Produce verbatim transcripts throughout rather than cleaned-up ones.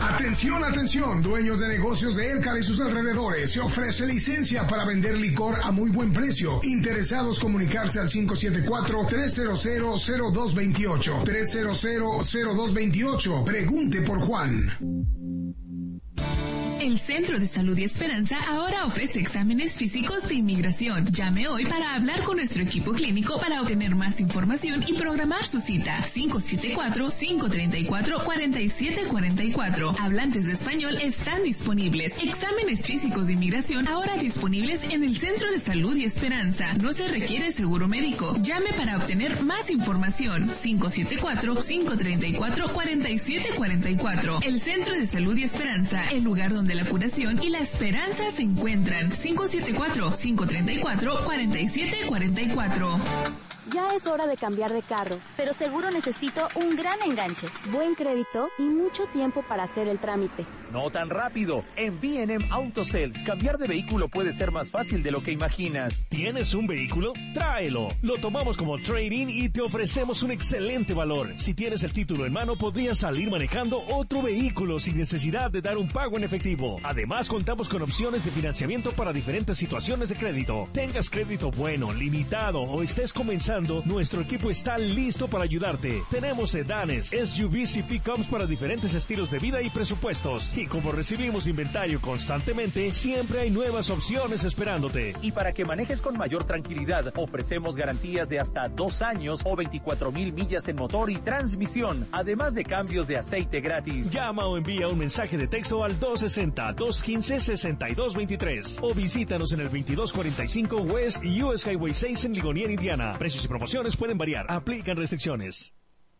Atención, atención, dueños de negocios de Elcar y sus alrededores. Se ofrece licencia para vender licor a muy buen precio. Interesados, comunicarse al cinco siete cuatro, tres cero cero, cero dos dos ocho. tres cero cero, cero dos dos ocho. Pregunte por Juan. El Centro de Salud y Esperanza ahora ofrece exámenes físicos de inmigración. Llame hoy para hablar con nuestro equipo clínico para obtener más información y programar su cita. cinco siete cuatro, cinco tres cuatro, cuatro siete cuatro cuatro. Hablantes de español están disponibles. Exámenes físicos de inmigración ahora disponibles en el Centro de Salud y Esperanza. No se requiere seguro médico. Llame para obtener más información. cinco siete cuatro, cinco tres cuatro, cuatro siete cuatro cuatro. El Centro de Salud y Esperanza, el lugar donde la curación y la esperanza se encuentran. cinco siete cuatro, cinco tres cuatro, cuatro siete cuatro cuatro. Ya es hora de cambiar de carro, pero seguro necesito un gran enganche, buen crédito y mucho tiempo para hacer el trámite. No tan rápido. En B and M Auto Sales, cambiar de vehículo puede ser más fácil de lo que imaginas. ¿Tienes un vehículo? Tráelo. Lo tomamos como trade-in y te ofrecemos un excelente valor. Si tienes el título en mano, podrías salir manejando otro vehículo sin necesidad de dar un pago en efectivo. Además, contamos con opciones de financiamiento para diferentes situaciones de crédito. Tengas crédito bueno, limitado o estés comenzando, nuestro equipo está listo para ayudarte. Tenemos sedanes, S U Vs y pickups para diferentes estilos de vida y presupuestos. Y como recibimos inventario constantemente, siempre hay nuevas opciones esperándote. Y para que manejes con mayor tranquilidad, ofrecemos garantías de hasta dos años o veinticuatro mil millas en motor y transmisión, además de cambios de aceite gratis. Llama o envía un mensaje de texto al dos sesenta, dos quince, sesenta y dos veintitrés o visítanos en el veintidós cuarenta y cinco West y U S Highway seis en Ligonier, Indiana. Precios y promociones pueden variar. Aplican restricciones.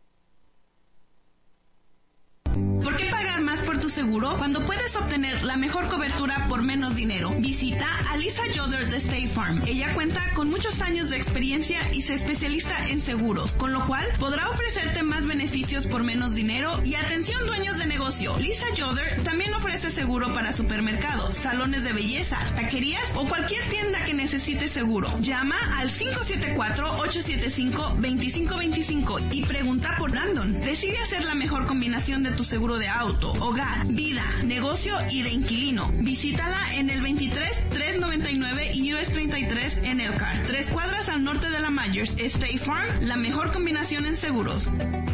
¿Por qué pagar más por tu seguro cuando puedes obtener la mejor cobertura por menos dinero? Visita a Lisa Yoder de State Farm. Ella cuenta con muchos años de experiencia y se especializa en seguros, con lo cual podrá ofrecerte más beneficios por menos dinero y atención dueños de negocio. Lisa Yoder también ofrece seguro para supermercados, salones de belleza, taquerías o cualquier tienda que necesite seguro. Llama al cinco siete cuatro, ocho siete cinco, dos cinco dos cinco y pregunta por Brandon. Decide hacer la mejor combinación de tu seguro de auto, hogar, vida, negocio y de inquilino. Visítala en el veintitrés, trescientos noventa y nueve y U S treinta y tres en Elkhart. Tres cuadras al norte de la Myers. State Farm, la mejor combinación en seguros.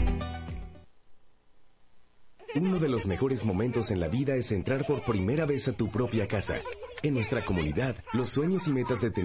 Uno de los mejores momentos en la vida es entrar por primera vez a tu propia casa. En nuestra comunidad, los sueños y metas de tener